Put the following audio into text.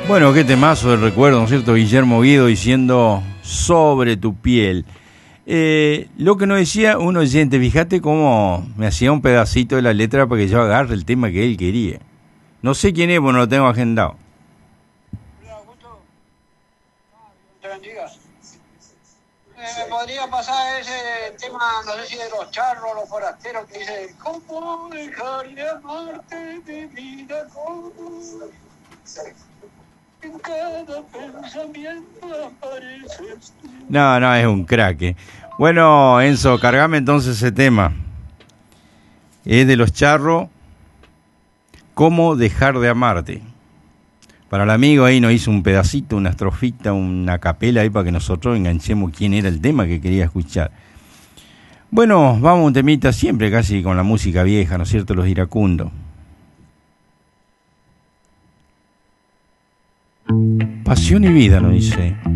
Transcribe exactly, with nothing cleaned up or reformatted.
Bueno, qué temazo del recuerdo, ¿no es cierto? Guillermo Guido diciendo sobre tu piel. Eh, lo que nos decía un oyente, fíjate cómo me hacía un pedacito de la letra para que yo agarre el tema que él quería. No sé quién es, porque no lo tengo agendado. Hola, Augusto. Te bendiga. Eh, ¿Me podría pasar ese tema, no sé si de los charros, los forasteros, que dice: ¿cómo dejar de amarte, mi vida? ¿Cómo? En cada pensamiento apareces tú. No, no, es un crack. eh. Bueno, Enzo, cargame entonces ese tema. Es de los charros, ¿cómo dejar de amarte? Para el amigo ahí nos hizo un pedacito, una estrofita, una capela ahí para que nosotros enganchemos quién era el tema que quería escuchar. Bueno, vamos a un temita siempre casi con la música vieja, ¿no es cierto? Los iracundos. Pasión y vida, nos dice.